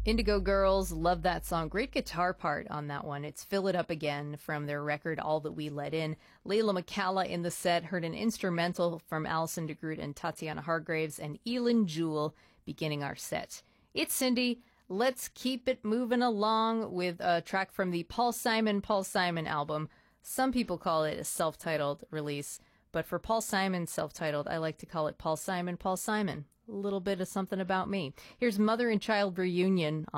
Indigo Girls, love that song. Great guitar part on that one. It's Fill It Up Again from their record All That We Let In. Layla McCalla in the set, heard an instrumental from Alison DeGroot and Tatiana Hargraves, and Elin Jewel beginning our set. It's Cindy. Let's keep it moving along with a track from the Paul Simon album. Some people call it a self-titled release, but for Paul Simon self-titled, I like to call it Paul Simon. A little bit of something about me. Here's Mother and Child Reunion